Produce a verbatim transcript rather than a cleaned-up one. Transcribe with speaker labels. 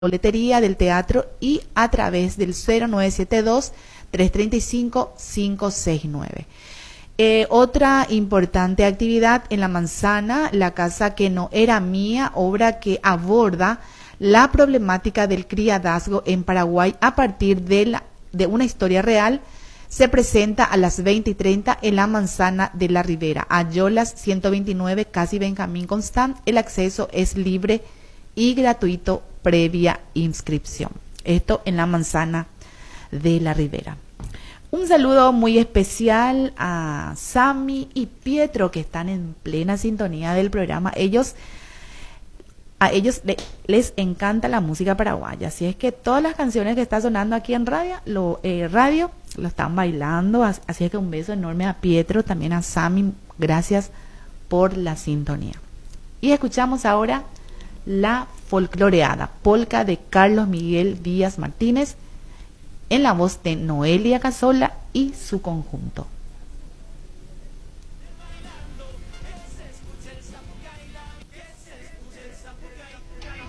Speaker 1: boletería del teatro y a través del cero nueve siete dos, tres tres cinco, cinco seis nueve. Eh, otra importante actividad en La Manzana, La Casa que no era mía, obra que aborda la problemática del criadazgo en Paraguay a partir de, la, de una historia real, se presenta a las veinte y treinta en La Manzana de la Ribera, Ayolas ciento veintinueve, casi Benjamín Constant. El acceso es libre y gratuito previa inscripción. Esto en La Manzana de la Ribera. Un saludo muy especial a Sami y Pietro, que están en plena sintonía del programa. Ellos, a ellos le, les encanta la música paraguaya, así es que todas las canciones que están sonando aquí en radio, lo, eh, radio, lo están bailando. Así es que un beso enorme a Pietro, también a Sami, gracias por la sintonía. Y escuchamos ahora la folcloreada, polca de Carlos Miguel Díaz Martínez, en la voz de Noelia Casola y su conjunto.